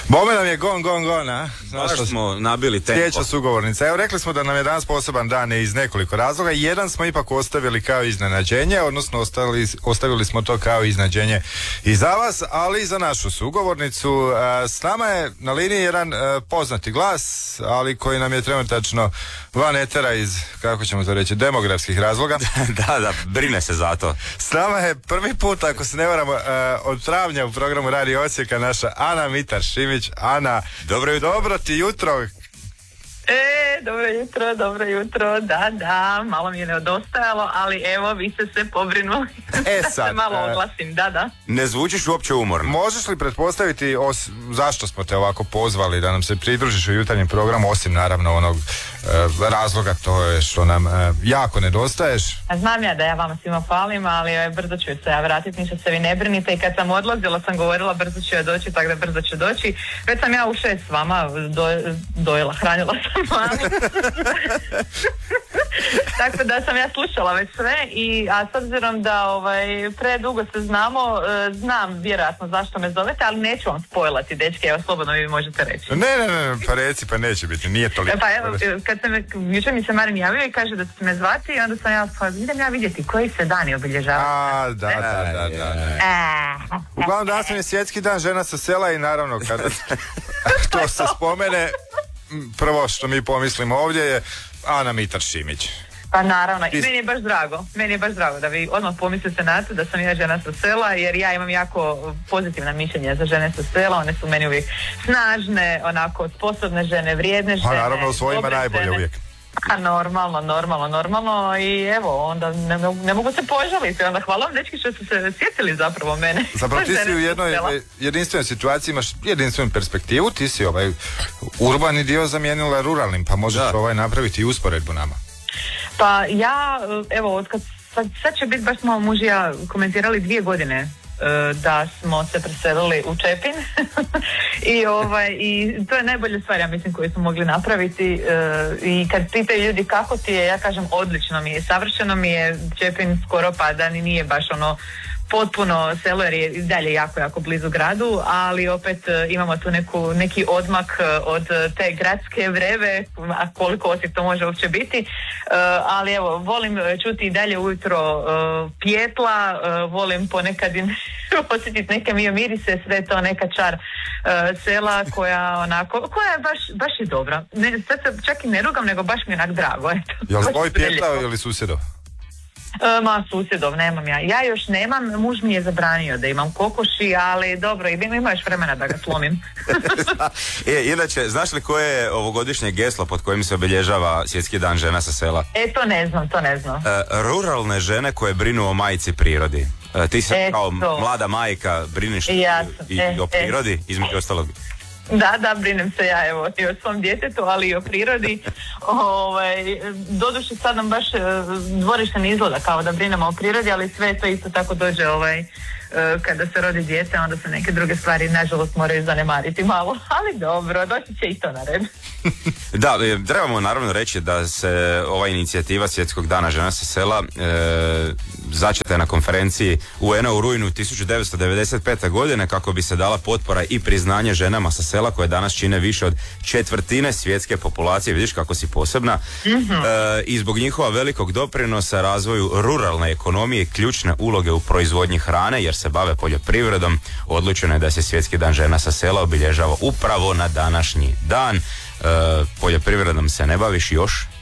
Bome nam je gon, a? Baš smo nabili tempo. Sljedeća sugovornica. Evo, rekli smo da nam je danas poseban dan iz nekoliko razloga. Jedan smo ipak ostavili kao iznenađenje, odnosno ostavili smo to kao iznenađenje i za vas, ali i za našu sugovornicu. S nama je na liniji jedan poznati glas, ali koji nam je trenutačno van etera iz, kako ćemo to reći, demografskih razloga. Da, brine se za to. S nama je prvi put, ako se ne varamo, od travnja u programu Radio Osijeka naša Ana Mitar-Šimić. Ana, dobro ti jutro. Dobro jutro, da, malo mi je neodostajalo, ali evo, vi ste se pobrinuli da se malo oglasim, da. Ne zvučiš uopće umorno. Možeš li pretpostaviti zašto smo te ovako pozvali da nam se pridružiš u jutarnjem programu, osim naravno onog razloga, to je što nam jako nedostaješ? Znam ja da ja vama svima falim, ali brzo ću se ja vratiti, ništa se vi ne brinite, i kad sam odlazila sam govorila brzo ću ja doći, tako da brzo ću doći. Već sam ja u 6 s vama dojela, hranila sam mami. Tako da sam ja slušala već sve, a s obzirom da predugo se znamo, znam vjerojatno zašto me zovete, ali neću vam spojlati, dečke, evo slobodno vi možete reći. Ne, pa reci, pa neće biti, nije toliko. Pa evo, jučer mi se Marin javio i kaže da ćete me zvati, i onda sam ja, idem ja vidjeti koji se dani obilježavaju. Da. Uglavnom, danas je svjetski dan žena sa sela i naravno kada to se spomene, prvo što mi pomislimo ovdje je Ana Mitar-Šimić. Pa naravno, i meni je baš drago da vi odmah pomislite na to da sam ja žena sa sela, jer ja imam jako pozitivna mišljenja za žene sa sela, one su meni uvijek snažne, onako sposobne žene, vrijedne žene. Pa naravno, u svojima najbolje žene. Uvijek. A normalno, i evo, onda ne mogu se požaliti, onda hvala vam dečki što ste se sjetili zapravo mene. Zapravo ti si u jednoj jedinstvenoj situaciji, imaš jedinstvenu perspektivu, ti si urbani dio zamijenila ruralnim, pa možeš napraviti i usporedbu nama. Pa ja, evo, sad će biti, baš smo muž i ja komentirali 2 godine da smo se preselili u Čepin i to je najbolja stvar, ja mislim, koju smo mogli napraviti, i kad pitaju ljudi kako ti je, ja kažem odlično mi je, savršeno mi je. Čepin skoro pa da nije baš potpuno selo, jer je dalje jako blizu gradu, ali opet imamo tu neki odmak od te gradske vreve, a koliko Osijek to može uopće biti, ali evo, volim čuti i dalje ujutro pijetla, volim ponekad osjetiti neke mirise, sve to neka čar sela koja je baš i dobra. Sad se čak i ne rugam, nego baš mi je onak drago. Jel tvoj pijetla ili susjedov? Susjedov nemam ja. Ja još nemam, muž mi je zabranio da imam kokoši, ali dobro, ima još vremena da ga slomim. Inače, znaš li koje je ovogodišnje geslo pod kojim se obilježava svjetski dan žena sa sela? To ne znam. Ruralne žene koje brinu o majci prirodi. Ti si kao mlada majka briniš i o prirodi, između ostalog. Da, brinem se ja, evo, i o svom djetetu, ali i o prirodi. Doduše sad nam baš dvorište ne izgleda kao da brinemo o prirodi, ali sve to isto tako dođe kada se rodi dijete, onda se neke druge stvari nažalost moraju zanemariti malo, ali dobro, doći će i to na red. Da, trebamo naravno reći da se ova inicijativa Svjetskog dana žena sa sela začeta je na konferenciji UN-a u rujnu 1995. godine kako bi se dala potpora i priznanje ženama sa sela koje danas čine više od 1/4 svjetske populacije. Vidiš kako si posebna. I zbog njihova velikog doprinosa razvoju ruralne ekonomije i ključne uloge u proizvodnji hrane, jer se bave poljoprivredom, odlučeno je da se Svjetski dan žena sa sela obilježava upravo na današnji dan. Poljoprivredom se ne baviš još?